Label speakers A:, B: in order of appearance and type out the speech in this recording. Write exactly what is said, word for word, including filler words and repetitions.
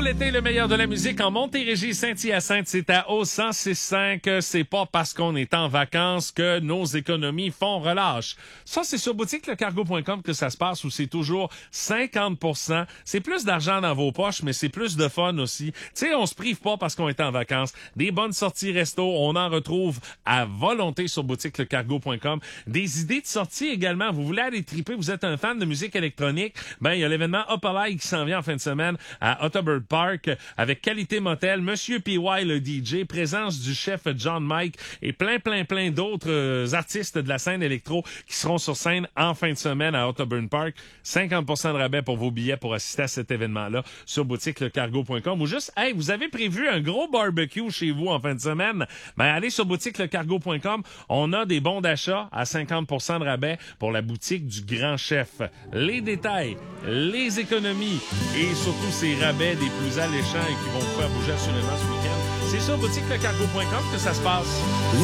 A: Tout l'été, le meilleur de la musique en Montérégie, Saint-Hyacinthe, c'est à O cent six cinq. C'est pas parce qu'on est en vacances que nos économies font relâche. Ça, c'est sur boutique le cargo point com que ça se passe, où c'est toujours cinquante pour cent. C'est plus d'argent dans vos poches, mais c'est plus de fun aussi. Tu sais, on se prive pas parce qu'on est en vacances. Des bonnes sorties resto, on en retrouve à volonté sur boutique le cargo point com. Des idées de sortie également. Vous voulez aller triper, vous êtes un fan de musique électronique, ben il y a l'événement Opalai qui s'en vient en fin de semaine à Otterburn Park avec Qualité Motel, Monsieur P Y le D J, présence du chef John Mike et plein, plein, plein d'autres euh, artistes de la scène électro qui seront sur scène en fin de semaine à Otterburn Park. cinquante pour cent de rabais pour vos billets pour assister à cet événement-là sur boutique le cargo point com ou juste, hey, vous avez prévu un gros barbecue chez vous en fin de semaine? Ben, allez sur boutique le cargo point com. On a des bons d'achat à cinquante pour cent de rabais pour la boutique du grand chef. Les détails, les économies et surtout ces rabais des plus alléchants et qui vont vous faire bouger assurément ce week-end. C'est sur boutique le cargo point com que ça se passe.